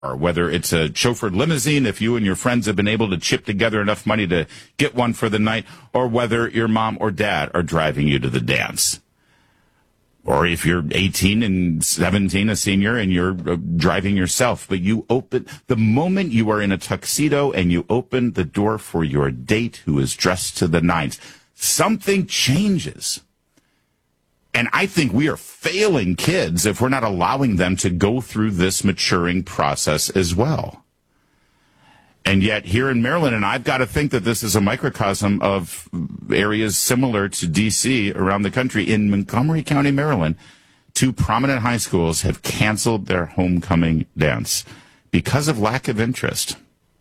or whether it's a chauffeured limousine, if you and your friends have been able to chip together enough money to get one for the night, or whether your mom or dad are driving you to the dance. Or if you're 18 and 17, a senior, and you're driving yourself. But you open, the moment you are in a tuxedo and you open the door for your date who is dressed to the nines, something changes. And I think we are failing kids if we're not allowing them to go through this maturing process as well. And yet here in Maryland, and I've got to think that this is a microcosm of areas similar to D.C. around the country. In Montgomery County, Maryland, 2 prominent high schools have canceled their homecoming dance because of lack of interest.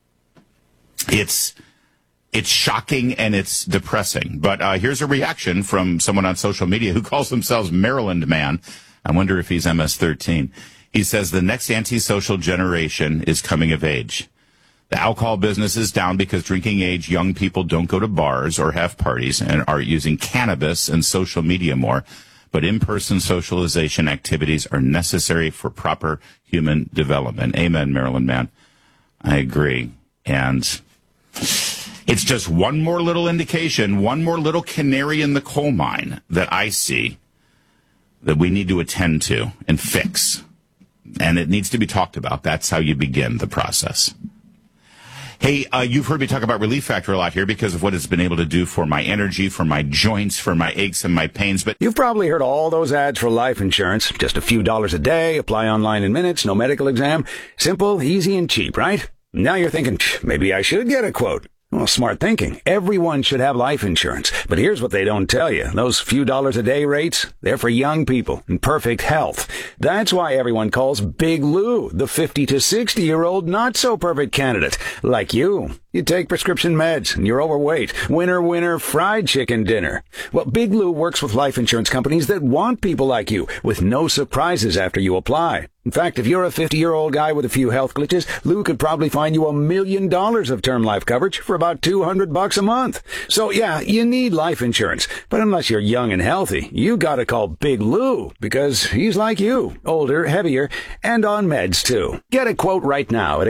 It's shocking and it's depressing. But here's a reaction from someone on social media who calls themselves Maryland Man. I wonder if he's MS-13. He says the next antisocial generation is coming of age. The alcohol business is down because drinking age young people don't go to bars or have parties and are using cannabis and social media more. But in-person socialization activities are necessary for proper human development. Amen, Maryland Man. I agree. And it's just one more little indication, one more little canary in the coal mine that I see that we need to attend to and fix. And it needs to be talked about. That's how you begin the process. Hey, you've heard me talk about Relief Factor a lot here because of what it's been able to do for my energy, for my joints, for my aches and my pains. But you've probably heard all those ads for life insurance. Just a few dollars a day, apply online in minutes, no medical exam. Simple, easy, and cheap, right? Now you're thinking, maybe I should get a quote. Well, smart thinking. Everyone should have life insurance. But here's what they don't tell you. Those few dollars a day rates, they're for young people in perfect health. That's why everyone calls Big Lou the 50 to 60-year-old not-so-perfect candidate. Like you. You take prescription meds and you're overweight. Winner, winner, fried chicken dinner. Well, Big Lou works with life insurance companies that want people like you with no surprises after you apply. In fact, if you're a 50-year-old guy with a few health glitches, Lou could probably find you $1 million of term life coverage for about $200 a month. So yeah, you need life insurance. But unless you're young and healthy, you gotta call Big Lou because he's like you, older, heavier, and on meds too. Get a quote right now at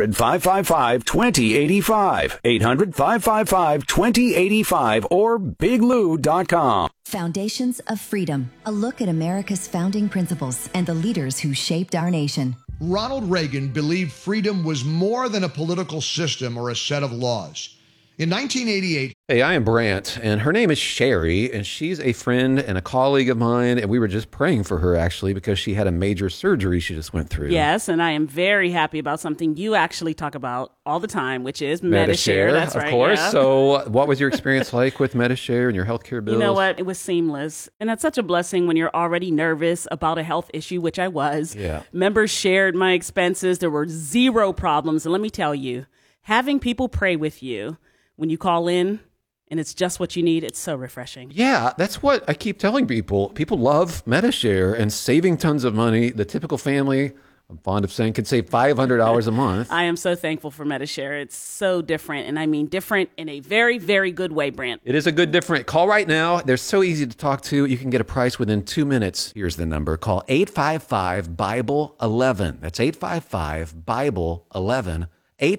800-555-2085. 800-555-2085 or biglou.com. Foundations of Freedom, a look at America's founding principles and the leaders who shaped our nation. Ronald Reagan believed freedom was more than a political system or a set of laws. In 1988... Hey, I am Brant, and her name is Sherry, and she's a friend and a colleague of mine, and we were just praying for her, actually, because she had a major surgery she just went through. Yes, and I am very happy about something you actually talk about all the time, which is Medi-Share. That's right, of course. Yeah. So what was your experience like with Medi-Share and your healthcare bills? You know what? It was seamless, and that's such a blessing when you're already nervous about a health issue, which I was. Yeah. Members shared my expenses. There were zero problems, and let me tell you, having people pray with you when you call in, and it's just what you need, it's so refreshing. Yeah, that's what I keep telling people. People love Medi-Share and saving tons of money. The typical family, I'm fond of saying, could save $500 a month. I am so thankful for Medi-Share. It's so different, and I mean different in a very, very good way, Brant. It is a good different. Call right now. They're so easy to talk to. You can get a price within 2 minutes. Here's the number. Call 855-BIBLE-11. That's 855-BIBLE-11.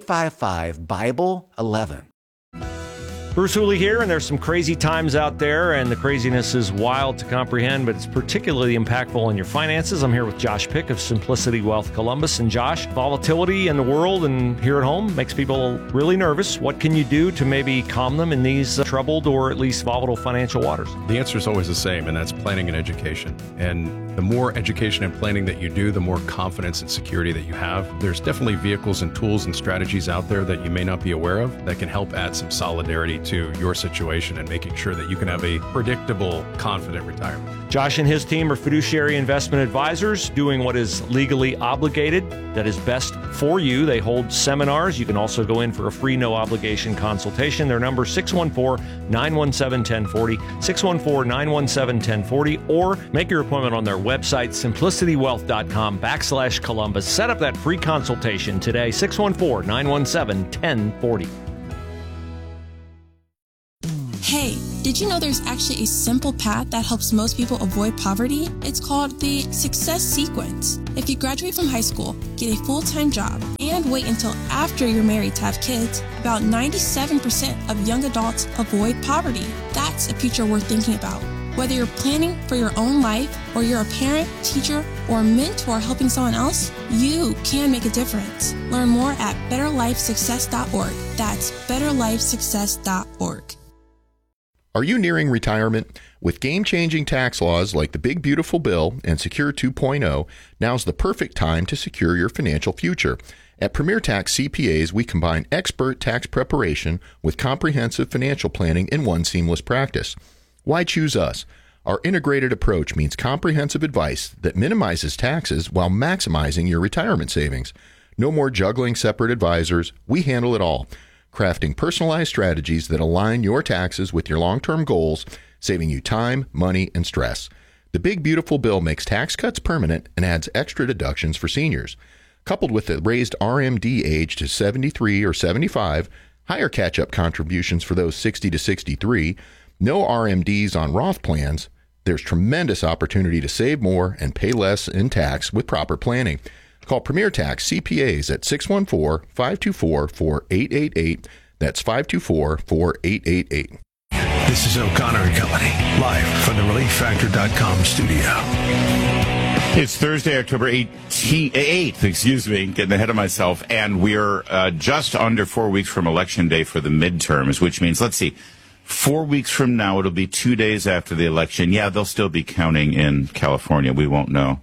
855-BIBLE-11. Bruce Hooley here, and there's some crazy times out there, and the craziness is wild to comprehend, but it's particularly impactful in your finances. I'm here with Josh Pick of Simplicity Wealth Columbus. And Josh, volatility in the world and here at home makes people really nervous. What can you do to maybe calm them in these troubled or at least volatile financial waters? The answer is always the same, and that's planning and education. And the more education and planning that you do, the more confidence and security that you have. There's definitely vehicles and tools and strategies out there that you may not be aware of that can help add some solidarity to your situation and making sure that you can have a predictable, confident retirement. Josh and his team are fiduciary investment advisors doing what is legally obligated, that is best for you. They hold seminars. You can also go in for a free, no-obligation consultation. Their number is 614-917-1040, 614-917-1040, or make your appointment on their website, simplicitywealth.com/Columbus. Set up that free consultation today, 614-917-1040. Hey, did Did you know there's actually a simple path that helps most people avoid poverty? It's called the Success Sequence. If you graduate from high school, get a full-time job, and wait until after you're married to have kids, about 97% of young adults avoid poverty. That's a future worth thinking about. Whether you're planning for your own life, or you're a parent, teacher, or mentor helping someone else, you can make a difference. Learn more at betterlifesuccess.org. That's betterlifesuccess.org. Are you nearing retirement? With game-changing tax laws like the Big Beautiful Bill and Secure 2.0, now's the perfect time to secure your financial future. At Premier Tax CPAs, we combine expert tax preparation with comprehensive financial planning in one seamless practice. Why choose us? Our integrated approach means comprehensive advice that minimizes taxes while maximizing your retirement savings. No more juggling separate advisors. We handle it all, crafting personalized strategies that align your taxes with your long-term goals, saving you time, money, and stress. The Big Beautiful Bill makes tax cuts permanent and adds extra deductions for seniors. Coupled with the raised RMD age to 73 or 75, higher catch-up contributions for those 60 to 63, no RMDs on Roth plans, there's tremendous opportunity to save more and pay less in tax with proper planning. Call Premier Tax CPAs at 614-524-4888. That's 524-4888. This is O'Connor and Company, live from the ReliefFactor.com studio. It's Thursday, October 8th, getting ahead of myself, and we're just under 4 weeks from Election Day for the midterms, which means, let's see, 4 weeks from now, it'll be 2 days after the election. Yeah, they'll still be counting in California. We won't know.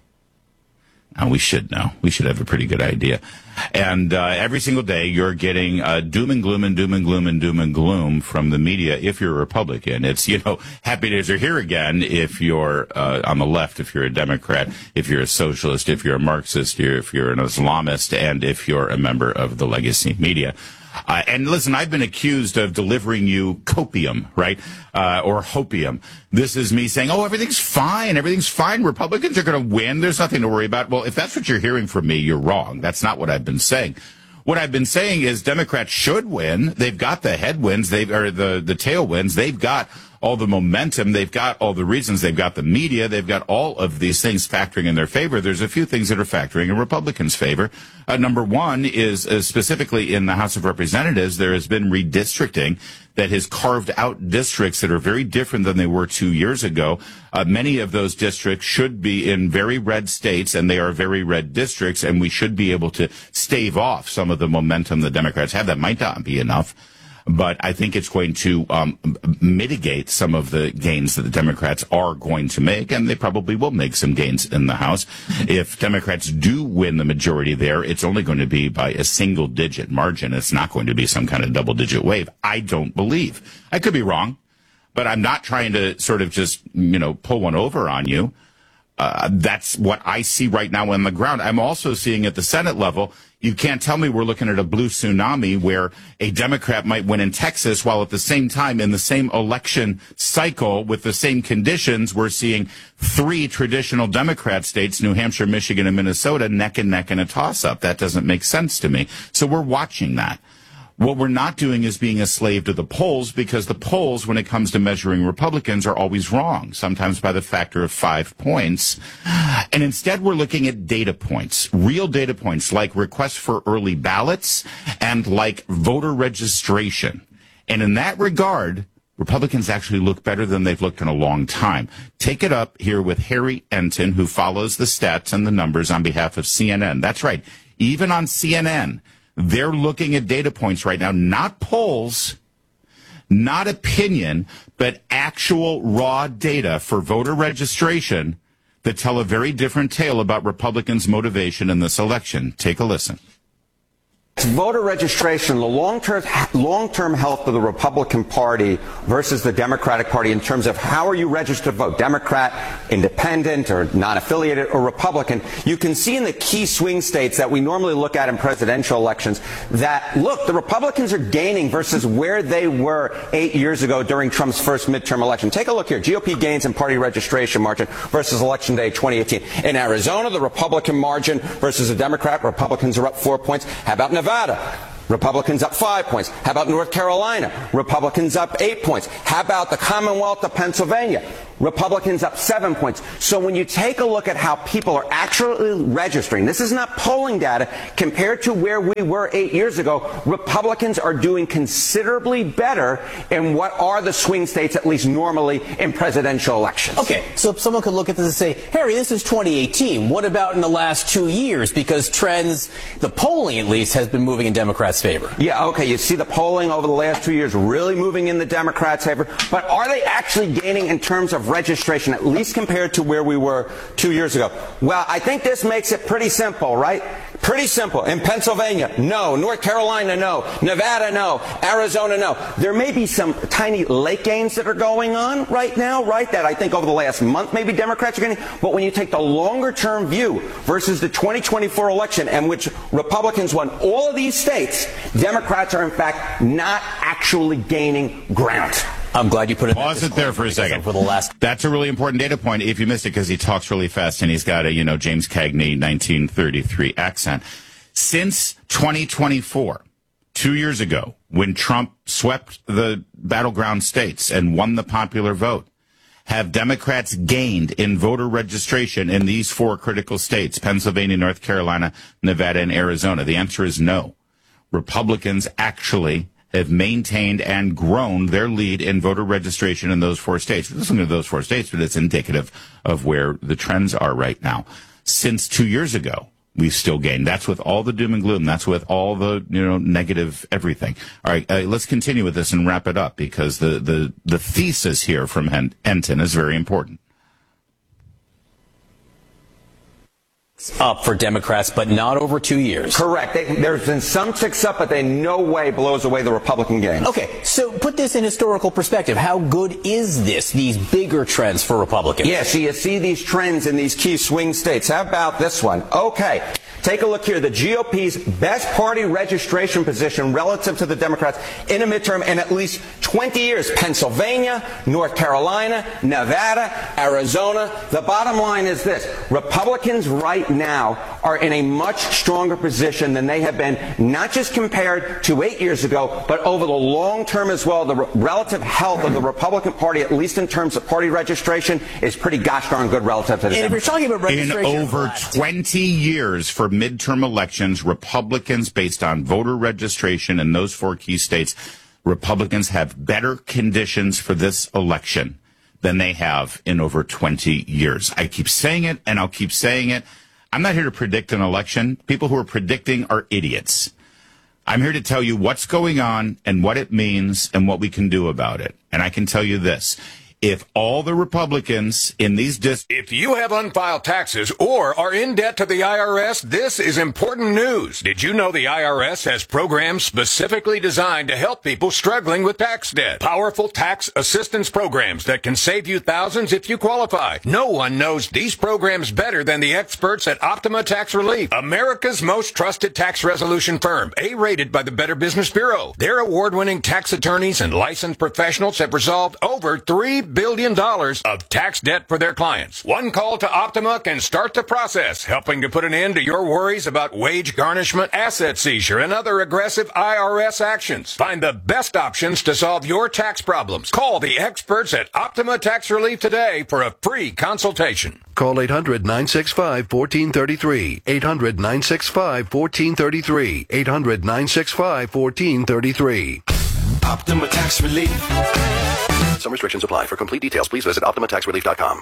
And we should know. We should have a pretty good idea. And every single day, you're getting doom and gloom and doom and gloom and doom and gloom from the media if you're a Republican. It's, happy days are here again if you're on the left, if you're a Democrat, if you're a socialist, if you're a Marxist, if you're an Islamist, and if you're a member of the legacy media. And listen, I've been accused of delivering you copium, right? Or hopium. This is me saying, everything's fine. Everything's fine. Republicans are going to win. There's nothing to worry about. Well, if that's what you're hearing from me, you're wrong. That's not what I've been saying. What I've been saying is Democrats should win. They've got the headwinds, the tailwinds. They've got all the momentum. They've got all the reasons. They've got the media. They've got all of these things factoring in their favor. There's a few things that are factoring in Republicans' favor. Number one is specifically in the House of Representatives, there has been redistricting that has carved out districts that are very different than they were 2 years ago. Many of those districts should be in very red states, and they are very red districts, and we should be able to stave off some of the momentum the Democrats have. That might not be enough, but I think it's going to mitigate some of the gains that the Democrats are going to make, and they probably will make some gains in the House. If Democrats do win the majority there, it's only going to be by a single-digit margin. It's not going to be some kind of double-digit wave. I don't believe. I could be wrong, but I'm not trying to sort of just, pull one over on you. That's what I see right now on the ground. I'm also seeing at the Senate level, you can't tell me we're looking at a blue tsunami where a Democrat might win in Texas while at the same time in the same election cycle with the same conditions, we're seeing 3 traditional Democrat states, New Hampshire, Michigan, and Minnesota, neck and neck in a toss-up. That doesn't make sense to me. So we're watching that. What we're not doing is being a slave to the polls, because the polls, when it comes to measuring Republicans, are always wrong, sometimes by the factor of 5 points. And instead, we're looking at data points, real data points, like requests for early ballots and like voter registration. And in that regard, Republicans actually look better than they've looked in a long time. Take it up here with Harry Enton, who follows the stats and the numbers on behalf of CNN. That's right. Even on CNN, they're looking at data points right now, not polls, not opinion, but actual raw data for voter registration that tell a very different tale about Republicans' motivation in this election. Take a listen. Voter registration, the long-term health of the Republican Party versus the Democratic Party in terms of how are you registered to vote, Democrat, independent, or non-affiliated, or Republican. You can see in the key swing states that we normally look at in presidential elections that, look, the Republicans are gaining versus where they were 8 years ago during Trump's first midterm election. Take a look here. GOP gains in party registration margin versus Election Day 2018. In Arizona, the Republican margin versus the Democrat, Republicans are up 4 points. How about Nevada? Republicans up 5 points. How about North Carolina? Republicans up 8 points. How about the Commonwealth of Pennsylvania? Republicans up 7 points. So when you take a look at how people are actually registering, this is not polling data, compared to where we were 8 years ago, Republicans are doing considerably better in what are the swing states, at least normally, in presidential elections. Okay, so someone could look at this and say, Harry, this is 2018. What about in the last 2 years? Because trends, the polling at least, has been moving in Democrats' favor. Yeah, okay, you see the polling over the last 2 years really moving in the Democrats' favor, but are they actually gaining in terms of registration, at least compared to where we were 2 years ago? Well, I think this makes it pretty simple, right? Pretty simple. In Pennsylvania, no. North Carolina, no. Nevada, no. Arizona, no. There may be some tiny late gains that are going on right now, right? That I think over the last month maybe Democrats are getting. But when you take the longer term view versus the 2024 election, in which Republicans won all of these states, Democrats are in fact not actually gaining ground. I'm glad you put it. Pause it there for a second. That's a really important data point. If you missed it, because he talks really fast and he's got a, James Cagney 1933 accent. Since 2024, 2 years ago, when Trump swept the battleground states and won the popular vote, have Democrats gained in voter registration in these four critical states, Pennsylvania, North Carolina, Nevada, and Arizona? The answer is no. Republicans actually have maintained and grown their lead in voter registration in those four states. Listen to those four states, but it's indicative of where the trends are right now. Since 2 years ago, we've still gained. That's with all the doom and gloom. That's with all the, negative everything. All right, let's continue with this and wrap it up, because the thesis here from Enton is very important. Up for Democrats, but not over 2 years. Correct. There's been some ticks up, but they in no way blows away the Republican gains. Okay, so put this in historical perspective. How good is this, these bigger trends for Republicans? Yeah, so you see these trends in these key swing states. How about this one? Okay, take a look here. The GOP's best party registration position relative to the Democrats in a midterm in at least 20 years. Pennsylvania, North Carolina, Nevada, Arizona. The bottom line is this. Republicans right now are in a much stronger position than they have been, not just compared to 8 years ago, but over the long term as well. The relative health of the Republican Party, at least in terms of party registration, is pretty gosh darn good relative to the And if you're talking about registration, in over 20 years for midterm elections, Republicans, based on voter registration in those four key states, Republicans have better conditions for this election than they have in over 20 years. I keep saying it, and I'll keep saying it. I'm not here to predict an election. People who are predicting are idiots. I'm here to tell you what's going on and what it means and what we can do about it. And I can tell you this. If all the Republicans in these If you have unfiled taxes or are in debt to the IRS, this is important news. Did you know the IRS has programs specifically designed to help people struggling with tax debt? Powerful tax assistance programs that can save you thousands if you qualify. No one knows these programs better than the experts at Optima Tax Relief, America's most trusted tax resolution firm, A-rated by the Better Business Bureau. Their award-winning tax attorneys and licensed professionals have resolved over $3 billion of tax debt for their clients. One call to Optima can start the process, helping to put an end to your worries about wage garnishment, asset seizure, and other aggressive IRS actions. Find the best options to solve your tax problems. Call the experts at Optima Tax Relief today for a free consultation. Call 800-965-1433. 800-965-1433. 800-965-1433. Optima Tax Relief. Some restrictions apply. For complete details, please visit OptimaTaxRelief.com.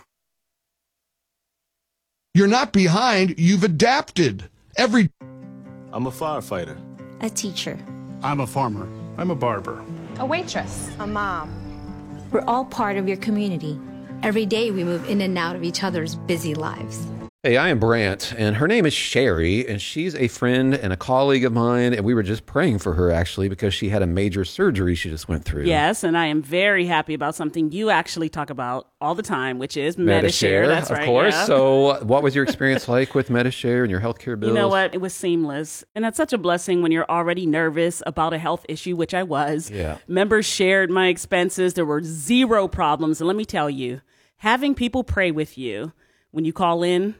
You're not behind. You've adapted. I'm a firefighter. A teacher. I'm a farmer. I'm a barber. A waitress. A mom. We're all part of your community. Every day we move in and out of each other's busy lives. Hey, I am Brant, and her name is Sherry, and she's a friend and a colleague of mine, and we were just praying for her, actually, because she had a major surgery she just went through. Yes, and I am very happy about something you actually talk about all the time, which is Medi-Share. That's right, of course. Yeah. So what was your experience like with Medi-Share and your healthcare bills? You know what? It was seamless, and that's such a blessing when you're already nervous about a health issue, which I was. Yeah. Members shared my expenses. There were zero problems, and let me tell you, having people pray with you when you call in,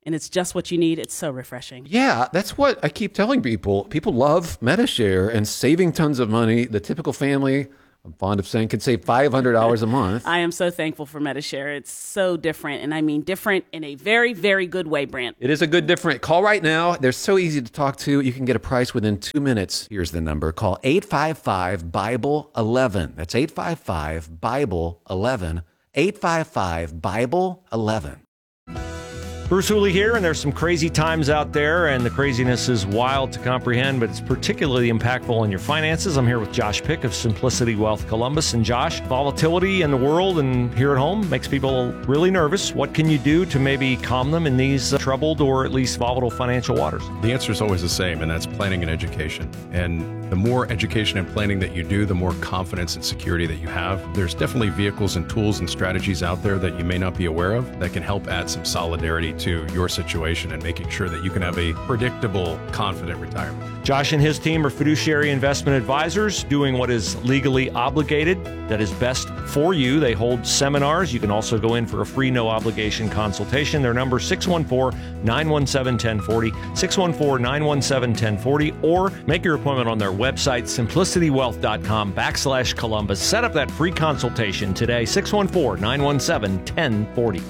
and it's just what you need. It's so refreshing. Yeah, that's what I keep telling people. People love Medi-Share and saving tons of money. The typical family, I'm fond of saying, could save $500 a month. I am so thankful for Medi-Share. It's so different, and I mean different in a very, very good way, Brant. It is a good different. Call right now. They're so easy to talk to. You can get a price within 2 minutes. Here's the number. Call 855-BIBLE-11. That's 855-BIBLE-11. 855-BIBLE-11. Bruce Hooley here, and there's some crazy times out there, and the craziness is wild to comprehend, but it's particularly impactful in your finances. I'm here with Josh Pick of Simplicity Wealth Columbus. And Josh, volatility in the world and here at home makes people really nervous. What can you do to maybe calm them in these troubled or at least volatile financial waters? The answer is always the same, and that's planning and education. And the more education and planning that you do, the more confidence and security that you have. There's definitely vehicles and tools and strategies out there that you may not be aware of that can help add some solidarity to your situation and making sure that you can have a predictable, confident retirement. Josh and his team are fiduciary investment advisors doing what is legally obligated, that is best for you. They hold seminars. You can also go in for a free, no-obligation consultation. Their number is 614-917-1040, 614-917-1040, or make your appointment on their website, simplicitywealth.com/Columbus. Set up that free consultation today, 614-917-1040.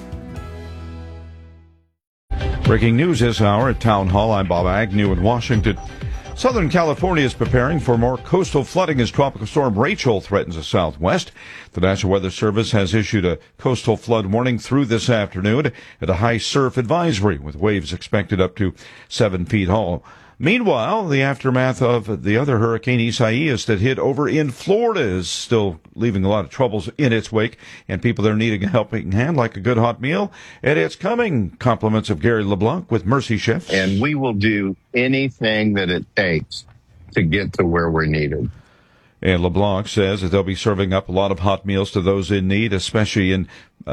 Breaking news this hour at Town Hall. I'm Bob Agnew in Washington. Southern California is preparing for more coastal flooding as Tropical Storm Rachel threatens the southwest. The National Weather Service has issued a coastal flood warning through this afternoon and a high surf advisory with waves expected up to 7 feet tall. Meanwhile, the aftermath of the other Hurricane Isaias that hit over in Florida is still leaving a lot of troubles in its wake, and people there needing a helping hand like a good hot meal. And it's coming. Compliments of Gary LeBlanc with Mercy Chefs. And we will do anything that it takes to get to where we're needed. And LeBlanc says that they'll be serving up a lot of hot meals to those in need, especially in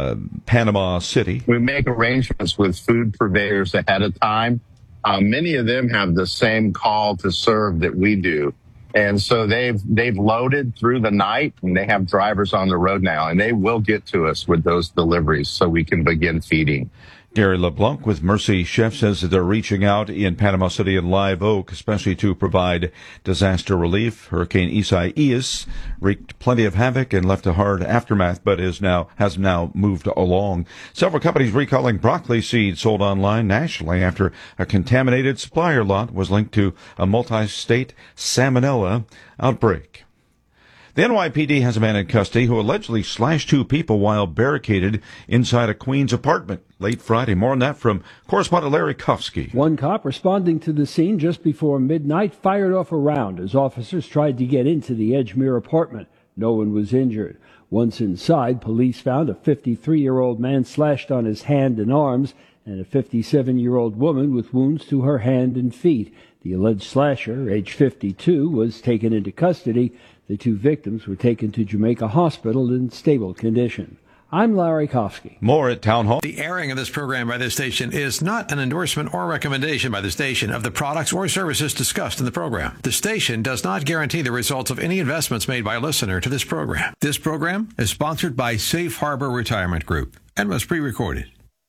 Panama City. We make arrangements with food purveyors ahead of time. Many of them have the same call to serve that we do. And so they've loaded through the night, and they have drivers on the road now, and they will get to us with those deliveries so we can begin feeding. Gary LeBlanc with Mercy Chef says that they're reaching out in Panama City and Live Oak, especially to provide disaster relief. Hurricane Isaias wreaked plenty of havoc and left a hard aftermath, but has now moved along. Several companies recalling broccoli seeds sold online nationally after a contaminated supplier lot was linked to a multi-state salmonella outbreak. The NYPD has a man in custody who allegedly slashed 2 people while barricaded inside a Queens apartment late Friday. More on that from correspondent Larry Kofsky. One cop responding to the scene just before midnight fired off a round as officers tried to get into the Edgemere apartment. No one was injured. Once inside, police found a 53-year-old man slashed on his hand and arms and a 57-year-old woman with wounds to her hand and feet. The alleged slasher, age 52, was taken into custody. The 2 victims were taken to Jamaica Hospital in stable condition. I'm Larry Kofsky. More at Town Hall. The airing of this program by this station is not an endorsement or recommendation by the station of the products or services discussed in the program. The station does not guarantee the results of any investments made by a listener to this program. This program is sponsored by Safe Harbor Retirement Group and was pre-recorded.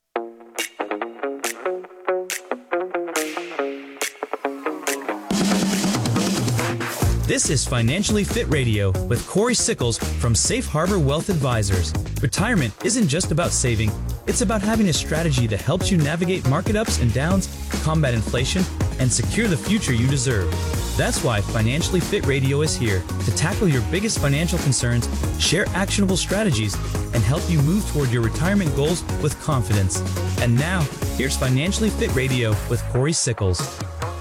This is Financially Fit Radio with Corey Sickles from Safe Harbor Wealth Advisors. Retirement isn't just about saving. It's about having a strategy that helps you navigate market ups and downs, combat inflation, and secure the future you deserve. That's why Financially Fit Radio is here to tackle your biggest financial concerns, share actionable strategies, and help you move toward your retirement goals with confidence. And now, here's Financially Fit Radio with Corey Sickles.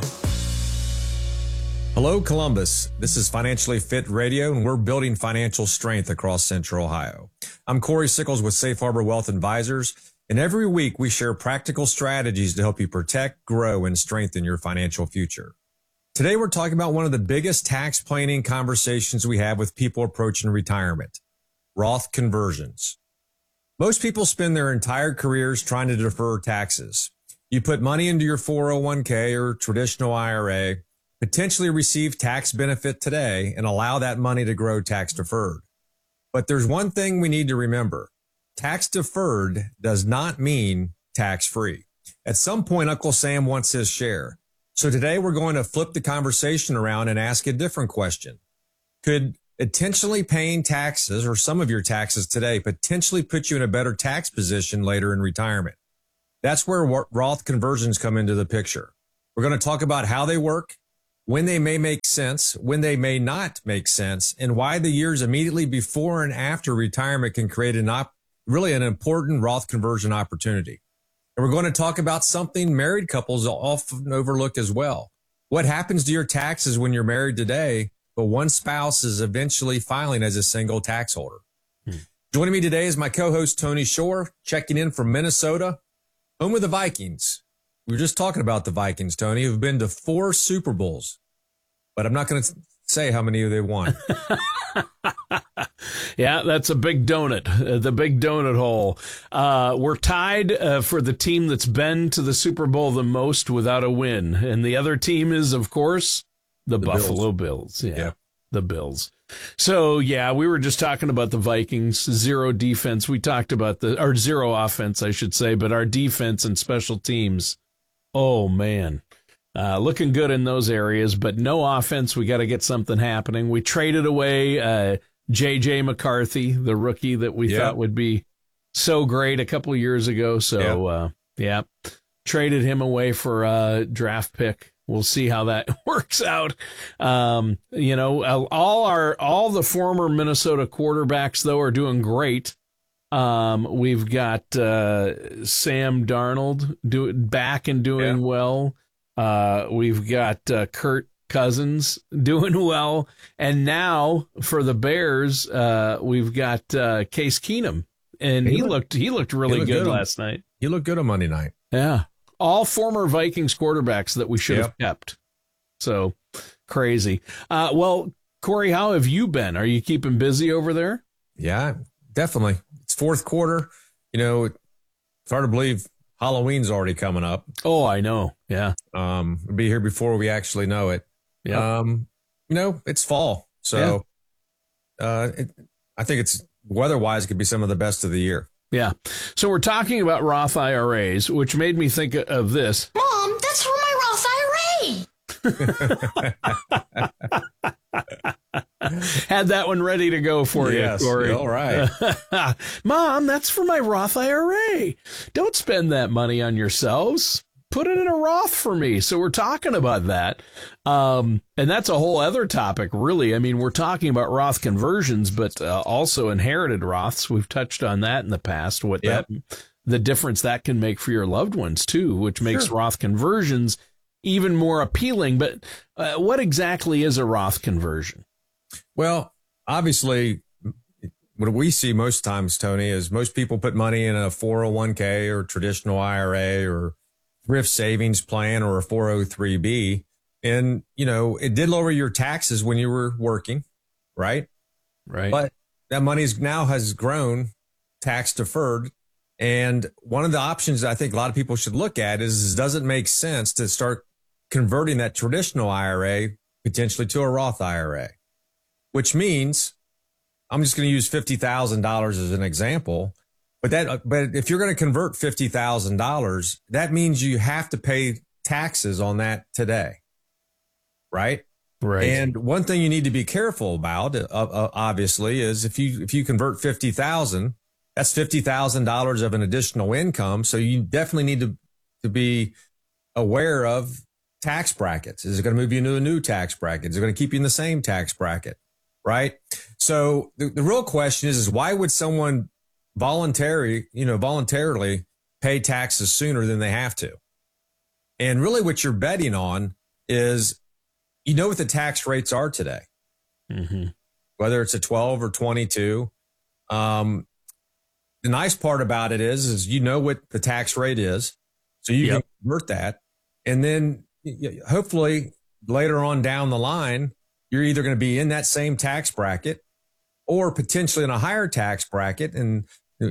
Hello, Columbus. This is Financially Fit Radio, and we're building financial strength across Central Ohio. I'm Corey Sickles with Safe Harbor Wealth Advisors, and every week we share practical strategies to help you protect, grow, and strengthen your financial future. Today we're talking about one of the biggest tax planning conversations we have with people approaching retirement, Roth conversions. Most people spend their entire careers trying to defer taxes. You put money into your 401k or traditional IRA, potentially receive tax benefit today and allow that money to grow tax deferred. But there's one thing we need to remember. Tax deferred does not mean tax free. At some point, Uncle Sam wants his share. So today we're going to flip the conversation around and ask a different question. Could intentionally paying taxes or some of your taxes today potentially put you in a better tax position later in retirement? That's where Roth conversions come into the picture. We're going to talk about how they work, when they may make sense, when they may not make sense, and why the years immediately before and after retirement can create really an important Roth conversion opportunity. And we're going to talk about something married couples often overlook as well. What happens to your taxes when you're married today, but one spouse is eventually filing as a single tax holder? Joining me today is my co-host, Tony Shore, checking in from Minnesota, home of the Vikings. We were just talking about the Vikings, Tony, who've been to 4 Super Bowls, but I'm not going to say how many they won. Yeah, that's a big donut, the big donut hole. We're tied for the team that's been to the Super Bowl the most without a win. And the other team is, of course, the Buffalo Bills. Yeah, the Bills. So, yeah, we were just talking about the Vikings, 0 defense. We talked about or 0 offense, I should say, but our defense and special teams, oh, man. Looking good in those areas, but no offense. We got to get something happening. We traded away J.J. McCarthy, the rookie that we thought would be so great a couple of years ago. So, traded him away for a draft pick. We'll see how that works out. All the former Minnesota quarterbacks, though, are doing great. We've got Sam Darnold back and doing well. We've got Kirk Cousins doing well. And now for the Bears, we've got Case Keenum. And he looked really good last night. He looked good on Monday night. Yeah. All former Vikings quarterbacks that we should have kept. So crazy. Well, Corey, how have you been? Are you keeping busy over there? Yeah, definitely. It's fourth quarter. It's hard to believe Halloween's already coming up. Oh, I know. Yeah. We'll be here before we actually know it. Yeah. It's fall. So I think it's weather-wise could be some of the best of the year. Yeah. So we're talking about Roth IRAs, which made me think of this. Mom, that's for my Roth IRA. Had that one ready to go for you, Corey. All right. Mom, that's for my Roth IRA. Don't spend that money on yourselves. Put it in a Roth for me. So we're talking about that. And that's a whole other topic, really. I mean, we're talking about Roth conversions, but also inherited Roths. We've touched on that in the past, the difference that can make for your loved ones, too, which makes Roth conversions even more appealing. But what exactly is a Roth conversion? Well, obviously, what we see most times, Tony, is most people put money in a 401k or traditional IRA or thrift savings plan or a 403b. And, it did lower your taxes when you were working, right? Right. But that money now has grown tax deferred. And one of the options I think a lot of people should look at is does it make sense to start converting that traditional IRA potentially to a Roth IRA? Which means I'm just going to use $50,000 as an example. But if you're going to convert $50,000, that means you have to pay taxes on that today, right? Right. And one thing you need to be careful about, obviously, is if you convert $50,000, that's $50,000 of an additional income. So you definitely need to be aware of tax brackets. Is it going to move you into a new tax bracket? Is it going to keep you in the same tax bracket, right? So the real question is why would someone voluntarily pay taxes sooner than they have to? And really what you're betting on is, what the tax rates are today, whether it's a 12 or 22. The nice part about it is what the tax rate is. So you can convert that. And then hopefully later on down the line, you're either going to be in that same tax bracket or potentially in a higher tax bracket. And,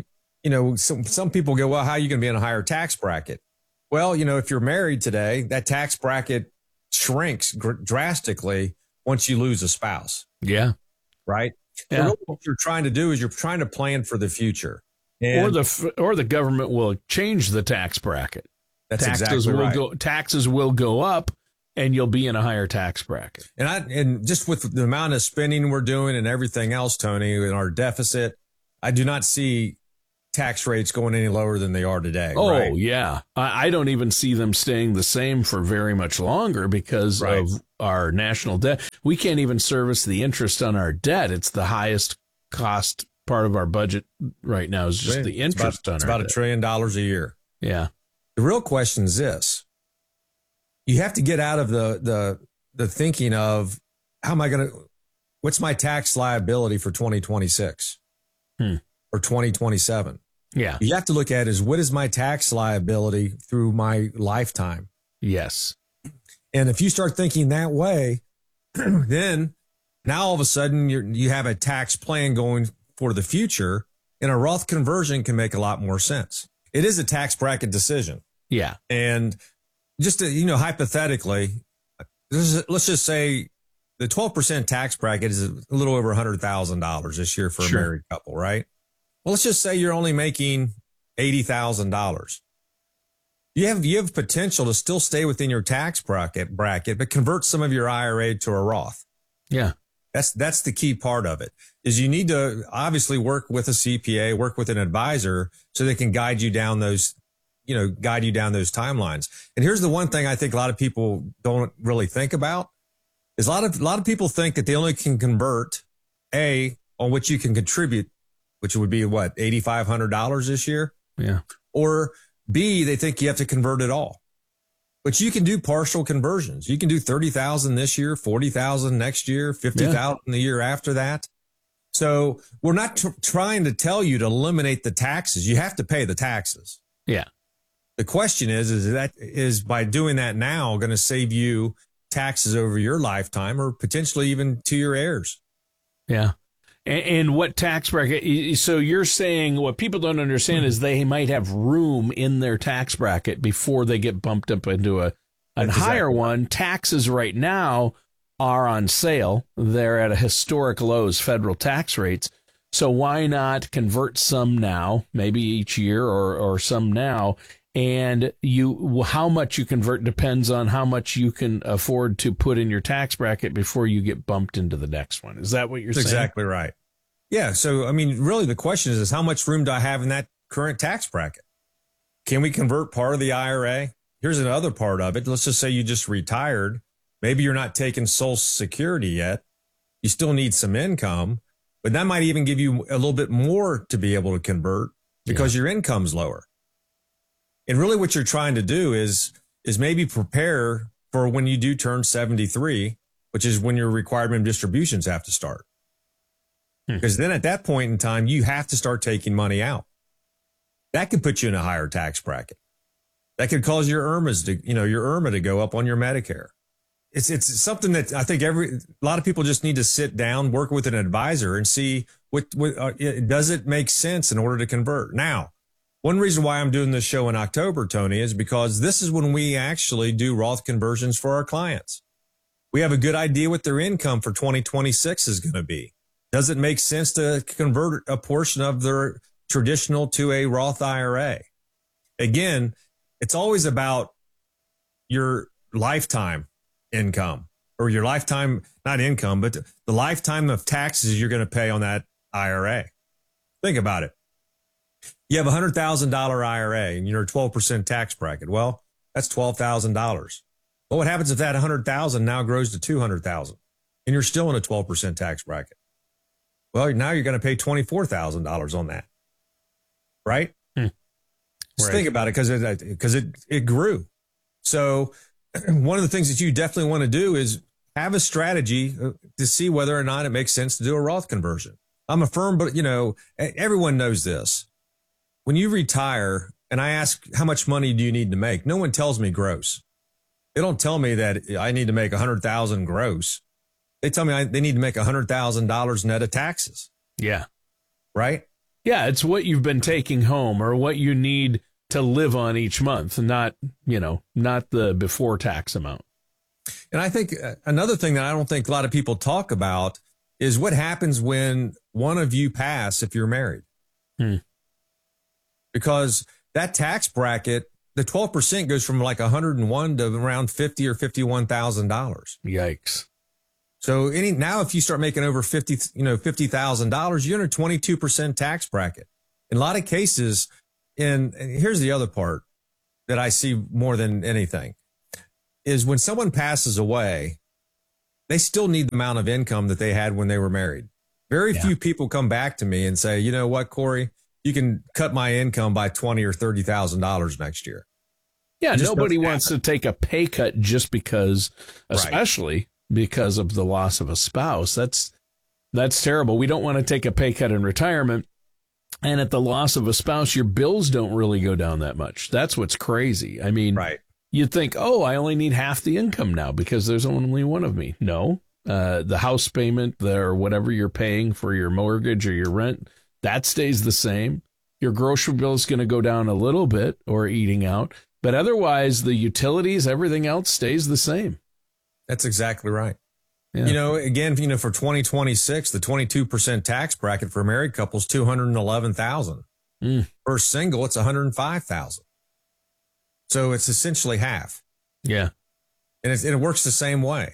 some people go, well, how are you going to be in a higher tax bracket? Well, if you're married today, that tax bracket shrinks drastically once you lose a spouse. Yeah. Right. Yeah. So really what you're trying to do is you're trying to plan for the future. And or the government will change the tax bracket. That's taxes exactly will right. taxes will go up, and you'll be in a higher tax bracket. And just with the amount of spending we're doing and everything else, Tony, in our deficit, I do not see tax rates going any lower than they are today. Oh, right? yeah. I don't even see them staying the same for very much longer because of our national debt. We can't even service the interest on our debt. It's the highest cost part of our budget right now is just the interest on our debt. It's about $1 trillion a year. Yeah. The real question is this. You have to get out of the thinking of what's my tax liability for 2026 or 2027? Yeah. You have to look at is what is my tax liability through my lifetime? Yes. And if you start thinking that way, then now all of a sudden you have a tax plan going for the future, and a Roth conversion can make a lot more sense. It is a tax bracket decision. Yeah. And just to, hypothetically, let's just say the 12% tax bracket is a little over $100,000 this year for a married couple, right? Well, let's just say you're only making $80,000. You have potential to still stay within your tax bracket, but convert some of your IRA to a Roth. Yeah. That's the key part of it, is you need to obviously work with a CPA, work with an advisor so they can guide you down those timelines. And here's the one thing I think a lot of people don't really think about is a lot of people think that they only can convert on which you can contribute, which would be what, $8,500 this year? Yeah. Or B, they think you have to convert it all. But you can do partial conversions. You can do 30,000 this year, 40,000 next year, 50,000 the year after that. So we're not trying to tell you to eliminate the taxes. You have to pay the taxes. Yeah. The question is by doing that now going to save you taxes over your lifetime or potentially even to your heirs? Yeah. And what tax bracket? So you're saying what people don't understand is they might have room in their tax bracket before they get bumped up into a higher one. Taxes right now are on sale. They're at a historic lows, federal tax rates. So why not convert some now, maybe each year or some now? And how much you convert depends on how much you can afford to put in your tax bracket before you get bumped into the next one. Is that what you're saying? Exactly right. Yeah. So, I mean, really the question is how much room do I have in that current tax bracket? Can we convert part of the IRA? Here's another part of it. Let's just say you just retired. Maybe you're not taking Social Security yet. You still need some income, but that might even give you a little bit more to be able to convert because your income's lower. And really what you're trying to do is maybe prepare for when you do turn 73, which is when your required minimum distributions have to start. Because then at that point in time, you have to start taking money out. That could put you in a higher tax bracket. That could cause your IRMA to go up on your Medicare. It's something that I think a lot of people just need to sit down, work with an advisor and see what does it make sense in order to convert. Now, one reason why I'm doing this show in October, Tony, is because this is when we actually do Roth conversions for our clients. We have a good idea what their income for 2026 is going to be. Does it make sense to convert a portion of their traditional to a Roth IRA? Again, it's always about your lifetime income or your lifetime, not income, but the lifetime of taxes you're going to pay on that IRA. Think about it. You have a $100,000 IRA and you're a 12% tax bracket. Well, that's $12,000. Well, what happens if that $100,000 now grows to $200,000 and you're still in a 12% tax bracket? Well, now you're going to pay $24,000 on that. Right? Just think about it because it grew. So one of the things that you definitely want to do is have a strategy to see whether or not it makes sense to do a Roth conversion. I'm a firm, but everyone knows this. When you retire and I ask how much money do you need to make, no one tells me gross. They don't tell me that I need to make $100,000 gross. They tell me they need to make $100,000 net of taxes. Yeah. Right? Yeah, it's what you've been taking home or what you need to live on each month, not the before tax amount. And I think another thing that I don't think a lot of people talk about is what happens when one of you pass if you're married. Because that tax bracket the 12% goes from like 101 to around 50 or $51,000. Yikes. So now if you start making over $50,000, you're in a 22% tax bracket. In a lot of cases, and here's the other part that I see more than anything, is when someone passes away, they still need the amount of income that they had when they were married. Very few people come back to me and say, you know what, Corey, you can cut my income by $20,000 or $30,000 next year. Yeah, nobody wants to take a pay cut just because, especially because of the loss of a spouse. That's terrible. We don't want to take a pay cut in retirement. And at the loss of a spouse, your bills don't really go down that much. That's what's crazy. I mean, you'd think, oh, I only need half the income now because there's only one of me. No, the house payment or whatever you're paying for your mortgage or your rent, that stays the same. Your grocery bill is going to go down a little bit or eating out. But otherwise, the utilities, everything else stays the same. That's exactly right. Yeah. You know, again, for 2026, the 22% tax bracket for married couples, $211,000. For a single, it's $105,000. So it's essentially half. Yeah. And it works the same way.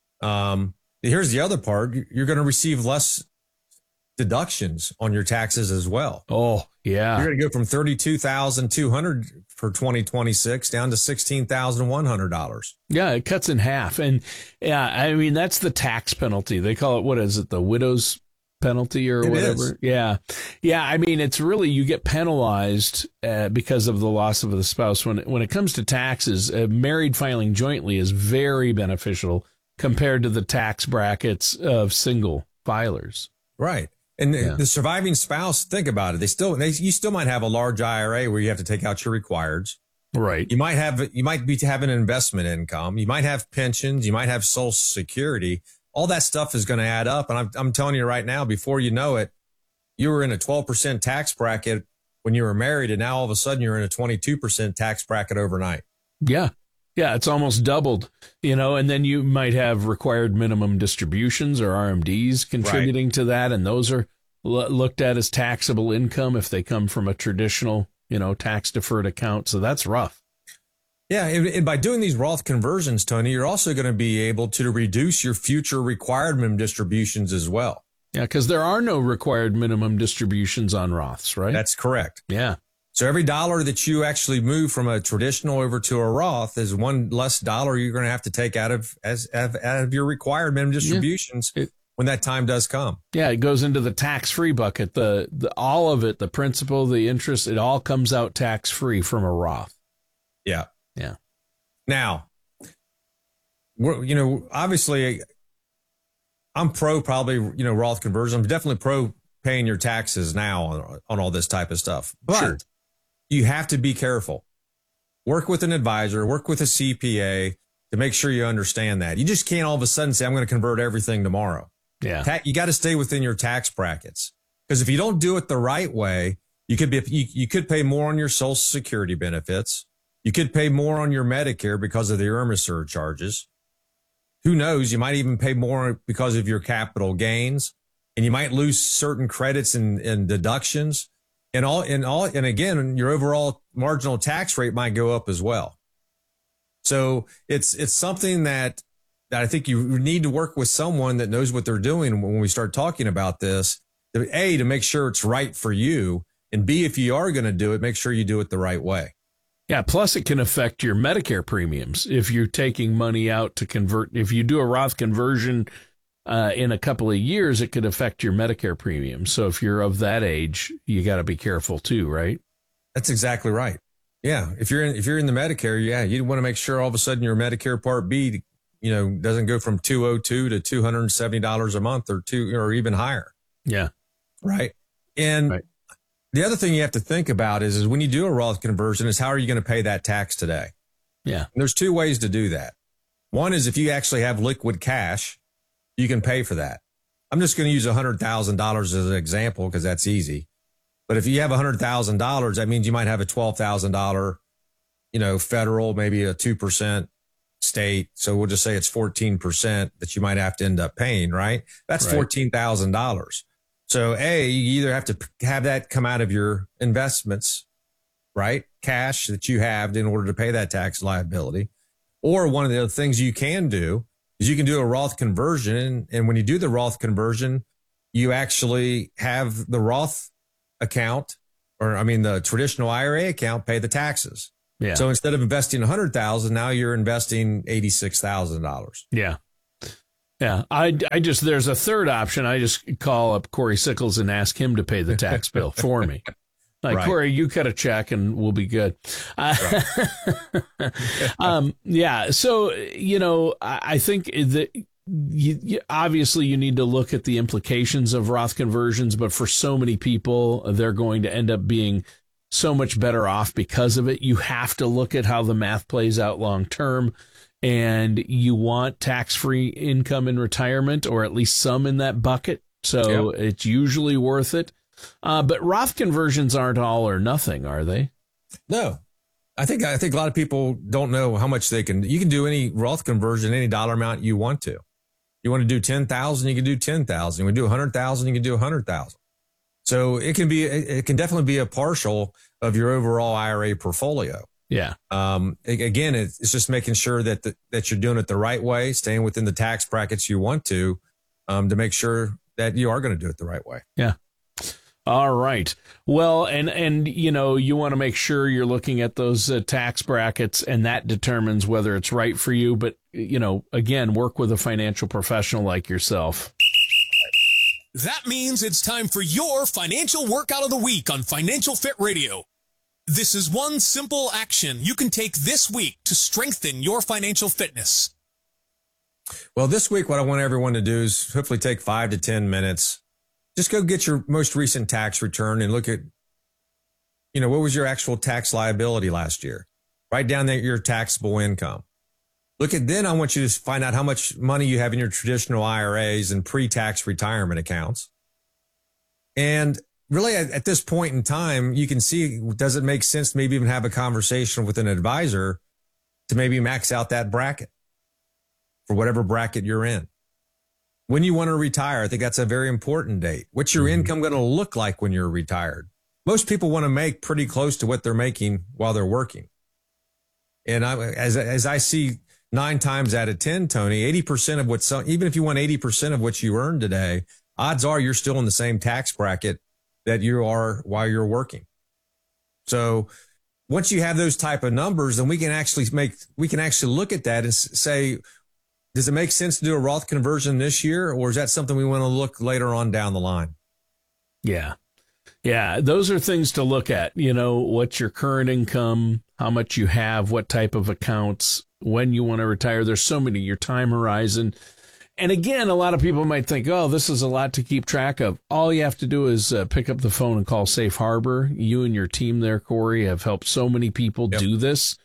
Here's the other part. You're going to receive less deductions on your taxes as well. Oh, yeah. You're going to go from $32,200 for 2026 down to $16,100. Yeah, it cuts in half. And yeah, I mean, that's the tax penalty. They call it, what is it, the widow's penalty or whatever? Yeah. Yeah, I mean, it's really, you get penalized because of the loss of the spouse. When it comes to taxes, married filing jointly is very beneficial compared to the tax brackets of single filers. Right. And the surviving spouse, think about it. You still might have a large IRA where you have to take out your requireds. Right. You might be having an investment income. You might have pensions. You might have Social Security. All that stuff is going to add up. And I'm telling you right now, before you know it, you were in a 12% tax bracket when you were married. And now all of a sudden you're in a 22% tax bracket overnight. Yeah. Yeah, it's almost doubled, and then you might have required minimum distributions or RMDs contributing to that. And those are looked at as taxable income if they come from a traditional, tax deferred account. So that's rough. Yeah. And by doing these Roth conversions, Tony, you're also going to be able to reduce your future required minimum distributions as well. Yeah, because there are no required minimum distributions on Roths, right? That's correct. Yeah. So every dollar that you actually move from a traditional over to a Roth is one less dollar you're going to have to take out of your required minimum distributions when that time does come. Yeah, it goes into the tax-free bucket. The all of it, the principal, the interest, it all comes out tax-free from a Roth. Yeah. Yeah. Now, obviously, I'm pro probably, Roth conversion. I'm definitely pro paying your taxes now on all this type of stuff. But you have to be careful. Work with an advisor, work with a CPA to make sure you understand that. You just can't all of a sudden say, I'm going to convert everything tomorrow. Yeah. You got to stay within your tax brackets. Because if you don't do it the right way, you could pay more on your Social Security benefits. You could pay more on your Medicare because of the IRMA surcharges. Who knows? You might even pay more because of your capital gains. And you might lose certain credits and deductions, and again, your overall marginal tax rate might go up as well. So it's something that I think you need to work with someone that knows what they're doing when we start talking about this. A, to make sure it's right for you, and B, if you are going to do it, make sure you do it the right way. Yeah. Plus, it can affect your Medicare premiums if you're taking money out to convert. If you do a Roth conversion in a couple of years, it could affect your Medicare premium. So if you're of that age, you got to be careful too, right? That's exactly right. Yeah. If you're in the Medicare, you want to make sure all of a sudden your Medicare Part B, doesn't go from $202 to $270 a month or even higher. Yeah. Right. And the other thing you have to think about is when you do a Roth conversion is how are you going to pay that tax today? Yeah. And there's two ways to do that. One is if you actually have liquid cash, you can pay for that. I'm just going to use $100,000 as an example because that's easy. But if you have $100,000, that means you might have a $12,000, federal, maybe a 2% state. So we'll just say it's 14% that you might have to end up paying, right? That's $14,000. So you either have to have that come out of your investments right? Cash that you have in order to pay that tax liability. Or one of the other things you can do is you can do a Roth conversion. And when you do the Roth conversion, you actually have the Roth account, the traditional IRA account, pay the taxes. Yeah. So instead of investing $100,000, now you're investing $86,000. Yeah. Yeah. There's a third option. I just call up Corey Sickles and ask him to pay the tax bill for me. Like, right. Corey, you cut a check and we'll be good. Right. Yeah. So, I think that obviously you need to look at the implications of Roth conversions, but for so many people, they're going to end up being so much better off because of it. You have to look at how the math plays out long term, and you want tax-free income in retirement, or at least some in that bucket. So It's usually worth it. But Roth conversions aren't all or nothing, are they? No. I think a lot of people don't know how much you can do any Roth conversion, any dollar amount you want to. You want to do 10,000, you can do 10,000. You want to do 100,000, you can do 100,000. So it can definitely be a partial of your overall IRA portfolio. Yeah. Again, it's just making sure that you're doing it the right way, staying within the tax brackets you want to make sure that you are going to do it the right way. Yeah. All right. Well, and you want to make sure you're looking at those tax brackets, and that determines whether it's right for you. But, again, work with a financial professional like yourself. That means it's time for your financial workout of the week on Financial Fit Radio. This is one simple action you can take this week to strengthen your financial fitness. Well, this week, what I want everyone to do is hopefully take 5 to 10 minutes. Just go get your most recent tax return and look at, what was your actual tax liability last year? Write down your taxable income. Then I want you to find out how much money you have in your traditional IRAs and pre-tax retirement accounts. And really at this point in time, you can see, does it make sense to maybe even have a conversation with an advisor to maybe max out that bracket for whatever bracket you're in? When you want to retire, I think that's a very important date. What's your income going to look like when you're retired? Most people want to make pretty close to what they're making while they're working. And as I see 9 times out of 10, Tony, 80% of even if you want 80% of what you earn today, odds are you're still in the same tax bracket that you are while you're working. So once you have those type of numbers, then we can actually look at that and say, does it make sense to do a Roth conversion this year, or is that something we want to look later on down the line? Yeah. Yeah. Those are things to look at. What's your current income, how much you have, what type of accounts, when you want to retire. There's so many, your time horizon. And again, a lot of people might think, oh, this is a lot to keep track of. All you have to do is pick up the phone and call Safe Harbor. You and your team there, Corey, have helped so many people do this.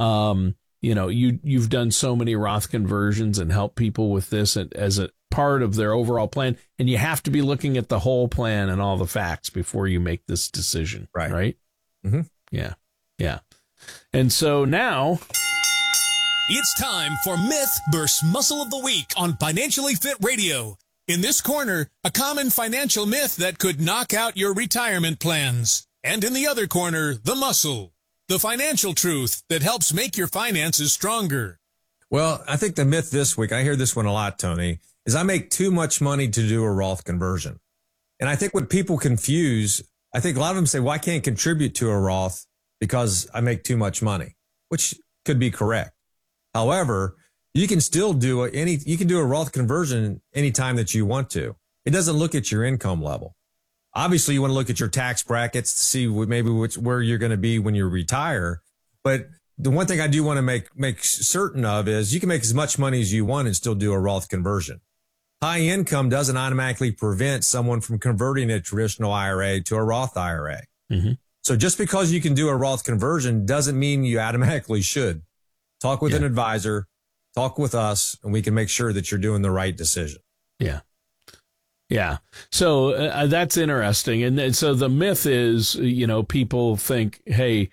You've done so many Roth conversions and helped people with this as a part of their overall plan. And you have to be looking at the whole plan and all the facts before you make this decision. Right? Mm-hmm. Yeah. Yeah. And so now it's time for Myth vs. Muscle of the Week on Financially Fit Radio. In this corner, a common financial myth that could knock out your retirement plans. And in the other corner, the muscle, the financial truth that helps make your finances stronger. Well, I think the myth this week, I hear this one a lot, Tony, is I make too much money to do a Roth conversion. And I think what people confuse, I think a lot of them say, well, I can't contribute to a Roth because I make too much money, which could be correct. However, you can still do a Roth conversion anytime that you want to. It doesn't look at your income level. Obviously, you want to look at your tax brackets to see where you're going to be when you retire. But the one thing I do want to make certain of is you can make as much money as you want and still do a Roth conversion. High income doesn't automatically prevent someone from converting a traditional IRA to a Roth IRA. Mm-hmm. So just because you can do a Roth conversion doesn't mean you automatically should. Talk with an advisor, talk with us, and we can make sure that you're doing the right decision. Yeah. Yeah. So that's interesting. And so the myth is, people think, hey,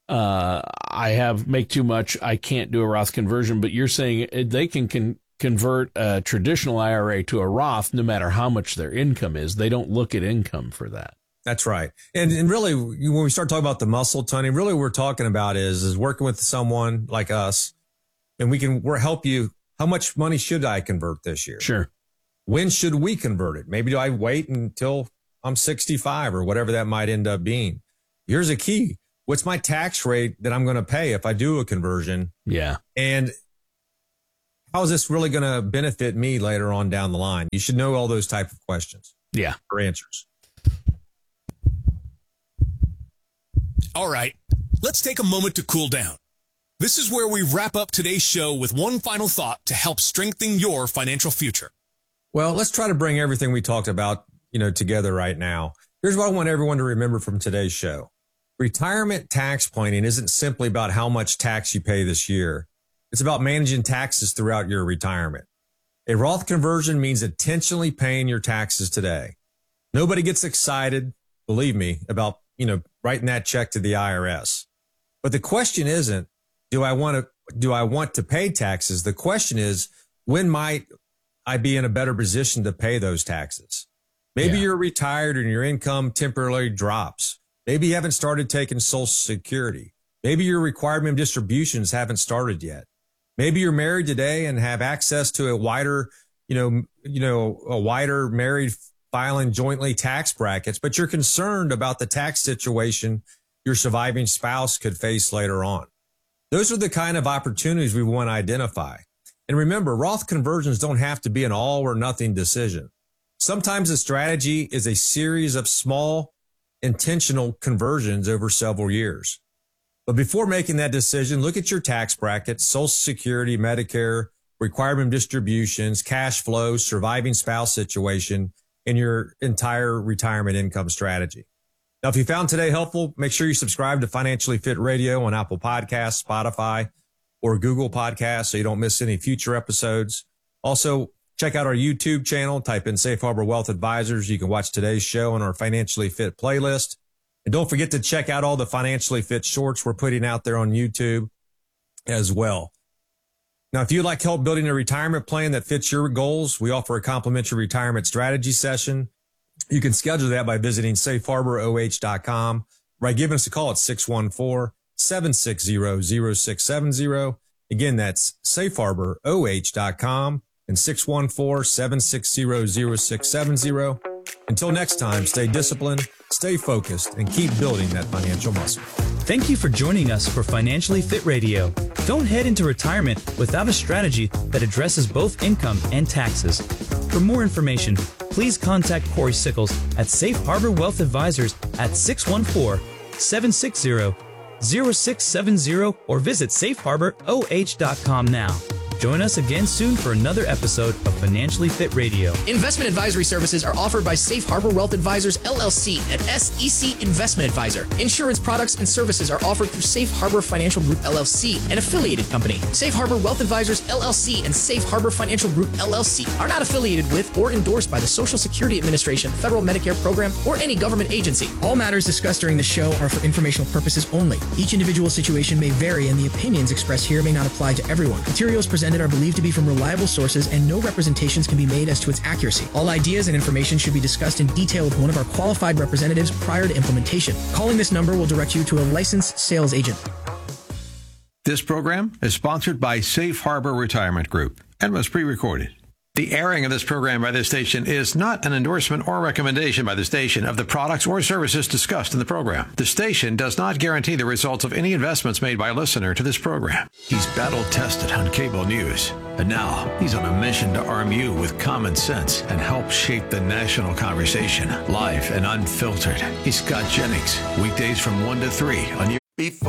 I make too much, I can't do a Roth conversion. But you're saying they can convert a traditional IRA to a Roth no matter how much their income is. They don't look at income for that. That's right. And really, when we start talking about the muscle toning, really what we're talking about is working with someone like us, and we'll help you. How much money should I convert this year? Sure. When should we convert it? Maybe do I wait until I'm 65 or whatever that might end up being? Here's a key. What's my tax rate that I'm going to pay if I do a conversion? Yeah. And how is this really going to benefit me later on down the line? You should know all those type of questions. Yeah. For answers. All right, let's take a moment to cool down. This is where we wrap up today's show with one final thought to help strengthen your financial future. Well, let's try to bring everything we talked about, together right now. Here's what I want everyone to remember from today's show. Retirement tax planning isn't simply about how much tax you pay this year. It's about managing taxes throughout your retirement. A Roth conversion means intentionally paying your taxes today. Nobody gets excited, believe me, about, writing that check to the IRS. But the question isn't, do I want to pay taxes? The question is, when might I be in a better position to pay those taxes? Maybe you're retired and your income temporarily drops. Maybe you haven't started taking Social Security. Maybe your requirement distributions haven't started yet. Maybe you're married today and have access to a wider married filing jointly tax brackets, but you're concerned about the tax situation your surviving spouse could face later on. Those are the kind of opportunities we want to identify. And remember, Roth conversions don't have to be an all or nothing decision. Sometimes the strategy is a series of small, intentional conversions over several years. But before making that decision, look at your tax bracket, Social Security, Medicare, requirement distributions, cash flow, surviving spouse situation, and your entire retirement income strategy. Now, if you found today helpful, make sure you subscribe to Financially Fit Radio on Apple Podcasts, Spotify, or Google Podcasts so you don't miss any future episodes. Also, check out our YouTube channel. Type in Safe Harbor Wealth Advisors. You can watch today's show on our Financially Fit playlist. And don't forget to check out all the Financially Fit shorts we're putting out there on YouTube as well. Now, if you'd like help building a retirement plan that fits your goals, we offer a complimentary retirement strategy session. You can schedule that by visiting safeharboroh.com, by giving us a call at 614-760-0670. Again, that's safeharboroh.com and 614-760-0670. Until next time, stay disciplined, stay focused, and keep building that financial muscle. Thank you for joining us for Financially Fit Radio. Don't head into retirement without a strategy that addresses both income and taxes. For more information, please contact Corey Sickles at Safe Harbor Wealth Advisors at 614-760-0670 or visit safeharboroh.com now. Join us again soon for another episode of Financially Fit Radio. Investment advisory services are offered by Safe Harbor Wealth Advisors, LLC, an SEC investment advisor. Insurance products and services are offered through Safe Harbor Financial Group, LLC, an affiliated company. Safe Harbor Wealth Advisors, LLC, and Safe Harbor Financial Group, LLC are not affiliated with or endorsed by the Social Security Administration, Federal Medicare Program, or any government agency. All matters discussed during the show are for informational purposes only. Each individual situation may vary, and the opinions expressed here may not apply to everyone. Materials presented are believed to be from reliable sources, and no representations can be made as to its accuracy. All ideas and information should be discussed in detail with one of our qualified representatives prior to implementation. Calling this number will direct you to a licensed sales agent. This program is sponsored by Safe Harbor Retirement Group and was pre-recorded. The airing of this program by this station is not an endorsement or recommendation by the station of the products or services discussed in the program. The station does not guarantee the results of any investments made by a listener to this program. He's battle-tested on cable news, and now he's on a mission to arm you with common sense and help shape the national conversation, live and unfiltered. He's Scott Jennings, weekdays from 1 to 3 on your...